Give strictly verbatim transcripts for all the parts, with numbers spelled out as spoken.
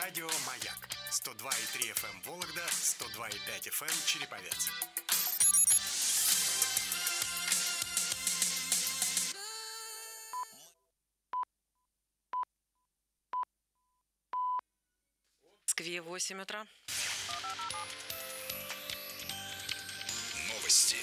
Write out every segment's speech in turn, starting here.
Радио «Маяк». сто два и три эф эм Вологда, сто два и пять эф эм Череповец. В Москве восемь утра. Новости.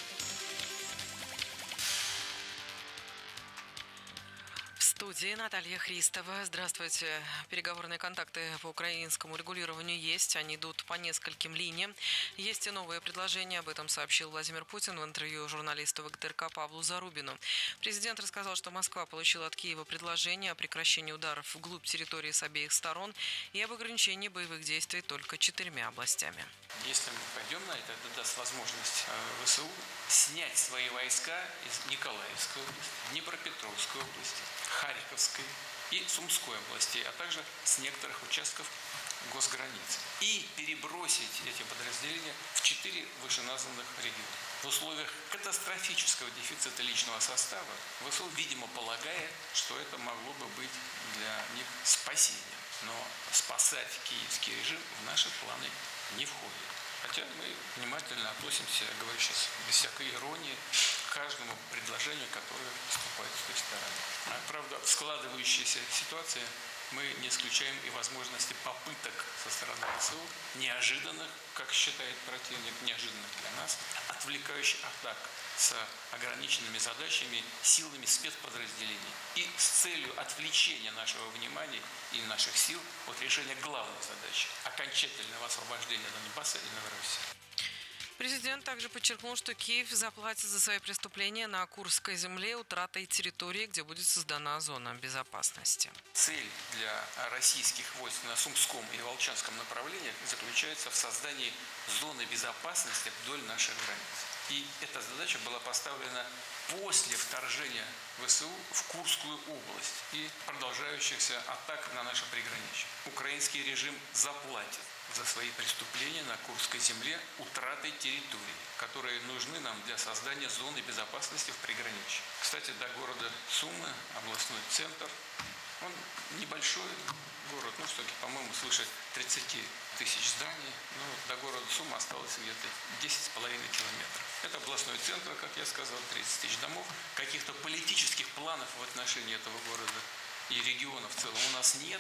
В студии Наталья Христова. Здравствуйте. Переговорные контакты по украинскому регулированию есть. Они идут по нескольким линиям. Есть и новые предложения. Об этом сообщил Владимир Путин в интервью журналисту вэ гэ тэ эр ка Павлу Зарубину. Президент рассказал, что Москва получила от Киева предложение о прекращении ударов вглубь территории с обеих сторон и об ограничении боевых действий только четырьмя областями. Если мы пойдем на это, это даст возможность вэ эс у снять свои войска из Николаевской области, Днепропетровской области, Харьковской и Сумской областей, а также с некоторых участков госграниц. И перебросить эти подразделения в четыре вышеназванных региона. В условиях катастрофического дефицита личного состава вэ эс у, видимо, полагает, что это могло бы быть для них спасением. Но спасать киевский режим в наши планы не входит. Хотя мы внимательно относимся, я говорю сейчас без всякой иронии, к каждому предложению, которое поступает с той стороны. А, правда, в складывающейся ситуации мы не исключаем и возможности попыток со стороны вэ эс у, неожиданных, как считает противник, неожиданных для нас, отвлекающих атак с ограниченными задачами силами спецподразделений и с целью отвлечения нашего внимания и наших сил от решения главной задачи – окончательного освобождения Донбасса и Новороссии. Президент также подчеркнул, что Киев заплатит за свои преступления на Курской земле утратой территории, где будет создана зона безопасности. Цель для российских войск на Сумском и Волчанском направлениях заключается в создании зоны безопасности вдоль наших границ. И эта задача была поставлена после вторжения вэ эс у в Курскую область и продолжающихся атак на наше приграничье. Украинский режим заплатит за свои преступления на Курской земле утратой территории, которые нужны нам для создания зоны безопасности в приграничье. Кстати, до города Сумы, областной центр, он небольшой город, ну, все-таки, по-моему, свыше тридцати тысяч зданий, но до города Сумы осталось где-то десять с половиной километров. Это областной центр, как я сказал, тридцать тысяч домов. Каких-то политических планов в отношении этого города и региона в целом у нас нет.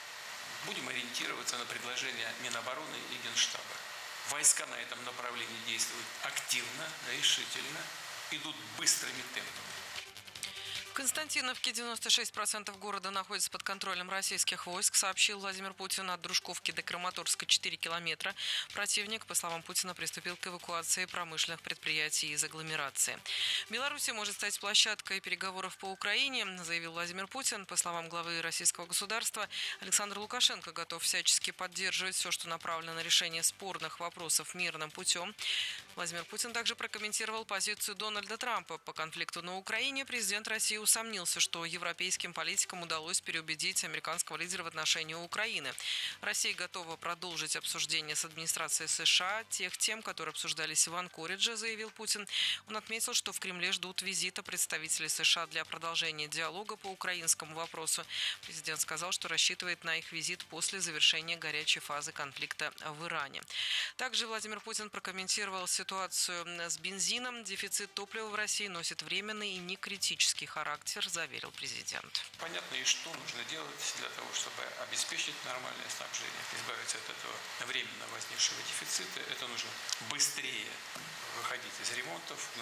Будем ориентироваться на предложения Минобороны и Генштаба. Войска на этом направлении действуют активно, решительно, идут быстрыми темпами. В Константиновке девяносто шесть процентов города находится под контролем российских войск, сообщил Владимир Путин. От Дружковки до Краматорска четыре километра. Противник, по словам Путина, приступил к эвакуации промышленных предприятий из агломерации. Беларусь может стать площадкой переговоров по Украине, заявил Владимир Путин. По словам главы российского государства, Александр Лукашенко готов всячески поддерживать все, что направлено на решение спорных вопросов мирным путем. Владимир Путин также прокомментировал позицию Дональда Трампа по конфликту на Украине. Президент России усомнился, что европейским политикам удалось переубедить американского лидера в отношении Украины. Россия готова продолжить обсуждение с администрацией США тех тем, которые обсуждались в Анкоридже, заявил Путин. Он отметил, что в Кремле ждут визита представителей США для продолжения диалога по украинскому вопросу. Президент сказал, что рассчитывает на их визит после завершения горячей фазы конфликта в Иране. Также Владимир Путин прокомментировал ситуацию с бензином. Дефицит топлива в России носит временный и не критический характер, заверил президент. Понятно, и что нужно делать для того, чтобы обеспечить нормальное снабжение, избавиться от этого временно возникшего дефицита. Это нужно быстрее выходить из ремонтов,